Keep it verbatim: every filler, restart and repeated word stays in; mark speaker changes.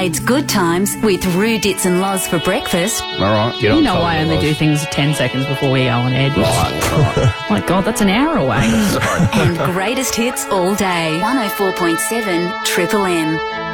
Speaker 1: Adelaide's good times with Roo Dits and Loz for breakfast.
Speaker 2: All right, get on.
Speaker 3: You know I only do things ten seconds before we go on air.
Speaker 2: Right.
Speaker 3: My God, that's an hour away.
Speaker 1: And greatest hits all day. one oh four point seven Triple M.